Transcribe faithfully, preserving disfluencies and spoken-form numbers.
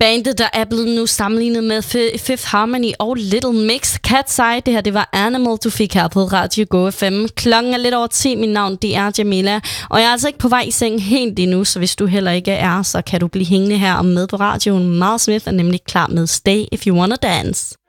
Bandet, der er blevet nu sammenlignet med Fifth Harmony og Little Mix. Cat's Eye, det her, det var Animal, du fik her på Radio Go F M. Klokken er lidt over ti, mit navn, det er Jamila. Og jeg er altså ikke på vej i seng helt endnu, så hvis du heller ikke er, så kan du blive hængende her og med på radioen. Miles Smith er nemlig klar med Stay If You Wanna Dance.